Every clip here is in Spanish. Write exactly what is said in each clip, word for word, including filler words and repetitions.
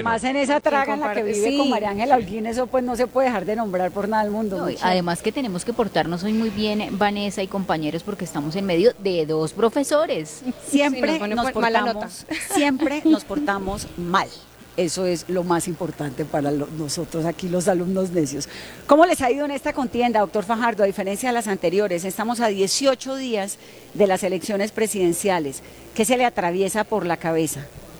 además en esa traga en la que vive sí. con María Ángela Holguín, eso pues no se puede dejar de nombrar por nada del mundo. No, y mucho. además que tenemos que portarnos hoy muy bien, Vanessa y compañeros, porque estamos en medio de dos profesores. Siempre Sí, nos nos, pone mala portamos, siempre nos portamos mal. Eso es lo más importante para lo- nosotros aquí, los alumnos necios. ¿Cómo les ha ido en esta contienda, doctor Fajardo? A diferencia de las anteriores, estamos a dieciocho días de las elecciones presidenciales. ¿Qué se le atraviesa por la cabeza?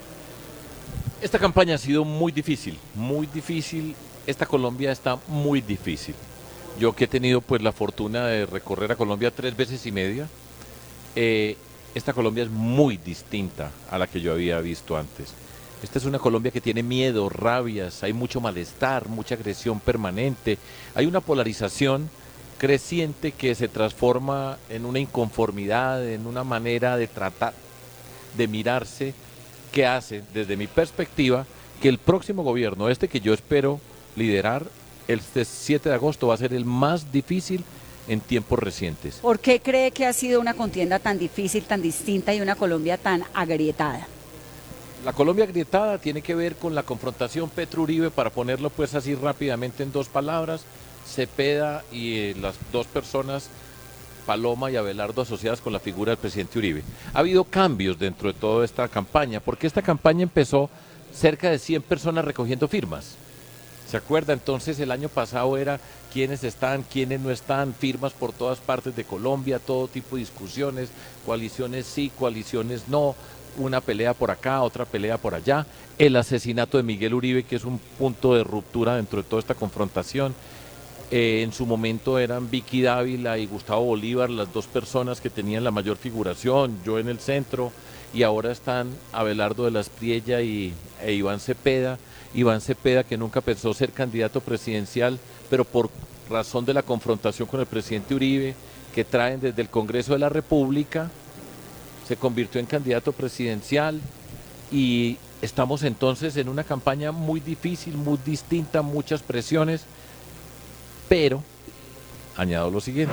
Esta campaña ha sido muy difícil, muy difícil. Esta Colombia está muy difícil. Yo que he tenido pues la fortuna de recorrer a Colombia tres veces y media, eh, esta Colombia es muy distinta a la que yo había visto antes. Esta es una Colombia que tiene miedo, rabias, hay mucho malestar, mucha agresión permanente, hay una polarización creciente que se transforma en una inconformidad, en una manera de tratar, de mirarse, que hace, desde mi perspectiva, que el próximo gobierno, este que yo espero liderar, el siete de agosto va a ser el más difícil en tiempos recientes. ¿Por qué cree que ha sido una contienda tan difícil, tan distinta y una Colombia tan agrietada? La Colombia agrietada tiene que ver con la confrontación Petro-Uribe, para ponerlo pues así rápidamente en dos palabras, Cepeda y eh, las dos personas, Paloma y Abelardo, asociadas con la figura del presidente Uribe. Ha habido cambios dentro de toda esta campaña, porque esta campaña empezó cerca de cien personas recogiendo firmas. ¿Se acuerda? Entonces el año pasado era quiénes están, quiénes no están, firmas por todas partes de Colombia, todo tipo de discusiones, coaliciones sí, coaliciones no, una pelea por acá, otra pelea por allá, el asesinato de Miguel Uribe, que es un punto de ruptura dentro de toda esta confrontación. Eh, en su momento eran Vicky Dávila y Gustavo Bolívar las dos personas que tenían la mayor figuración, yo en el centro, y ahora están Abelardo de la Espriella y, e Iván Cepeda. Iván Cepeda, que nunca pensó ser candidato presidencial, pero por razón de la confrontación con el presidente Uribe, que traen desde el Congreso de la República, se convirtió en candidato presidencial, y estamos entonces en una campaña muy difícil, muy distinta, muchas presiones, pero añado lo siguiente,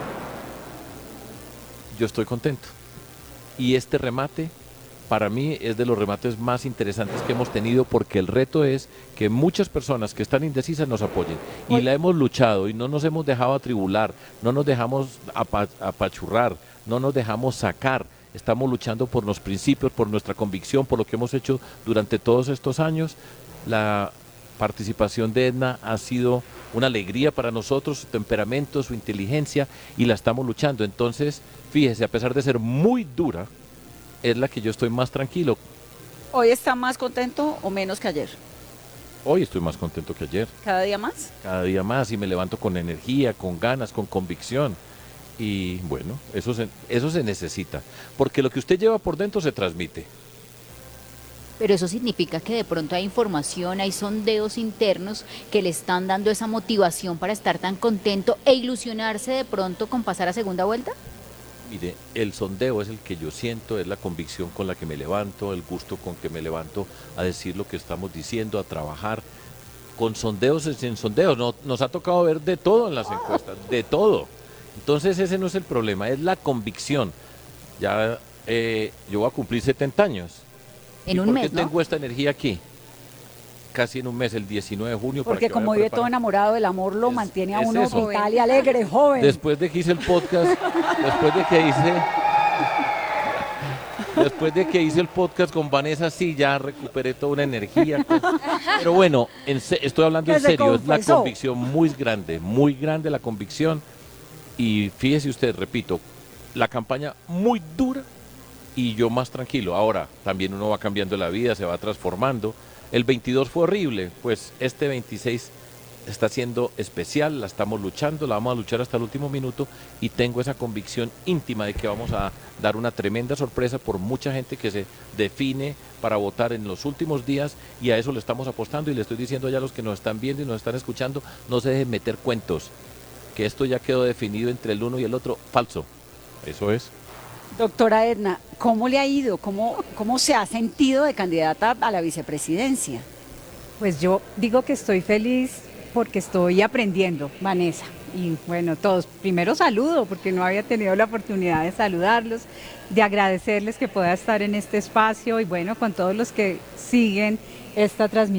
yo estoy contento, y este remate para mí es de los remates más interesantes que hemos tenido, porque el reto es que muchas personas que están indecisas nos apoyen, y la hemos luchado y no nos hemos dejado atribular, no nos dejamos apa- apachurrar, no nos dejamos sacar. Estamos luchando por los principios, por nuestra convicción, por lo que hemos hecho durante todos estos años. La participación de Edna ha sido una alegría para nosotros, su temperamento, su inteligencia, y la estamos luchando. Entonces, fíjese, a pesar de ser muy dura, es la que yo estoy más tranquilo. ¿Hoy está más contento o menos que ayer? Hoy estoy más contento que ayer, ¿Cada día más? cada día más, y me levanto con energía, con ganas, con convicción. Y bueno, eso se, eso se necesita, porque lo que usted lleva por dentro se transmite. Pero eso significa que de pronto hay información, hay sondeos internos que le están dando esa motivación para estar tan contento e ilusionarse de pronto con pasar a segunda vuelta. Mire, el sondeo es el que yo siento, es la convicción con la que me levanto, el gusto con que me levanto a decir lo que estamos diciendo, a trabajar. Con sondeos y sin sondeos, no, nos ha tocado ver de todo en las encuestas, de todo. Entonces ese no es el problema, es la convicción. Ya eh, yo voy a cumplir setenta años. En ¿Y un por mes, qué ¿no? tengo esta energía aquí? Casi en un mes, el diecinueve de junio. para Porque que como vaya vive todo preparando. enamorado, el amor lo Es- mantiene a es uno eso. vital y alegre, joven. Después de que hice el podcast, después de que hice, después de que hice el podcast con Vanessa, sí, ya recuperé toda una energía. pues. Pero bueno, en se- estoy hablando Que en se serio, es la confesó. convicción muy grande, muy grande la convicción. Y fíjese usted, repito, la campaña muy dura y yo más tranquilo. Ahora, también uno va cambiando la vida, se va transformando. El veintidós fue horrible, pues este veintiséis está siendo especial, la estamos luchando, la vamos a luchar hasta el último minuto, y tengo esa convicción íntima de que vamos a dar una tremenda sorpresa por mucha gente que se define para votar en los últimos días, y a eso le estamos apostando, y le estoy diciendo ya a los que nos están viendo y nos están escuchando, no se dejen meter cuentos, que esto ya quedó definido entre el uno y el otro, falso, eso es. Doctora Edna, ¿cómo le ha ido? ¿Cómo, cómo se ha sentido de candidata a la vicepresidencia? Pues yo digo que estoy feliz porque estoy aprendiendo, Vanessa. Y bueno, todos, primero saludo porque no había tenido la oportunidad de saludarlos, de agradecerles que pueda estar en este espacio y bueno, con todos los que siguen esta transmisión.